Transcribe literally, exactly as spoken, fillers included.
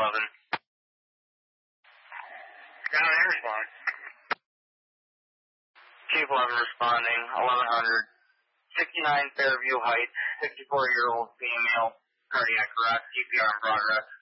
eleven. Got an respond. Chief eleven responding, eleven hundred. sixty-nine Fairview Heights, sixty-four-year-old female, cardiac arrest, C P R in progress.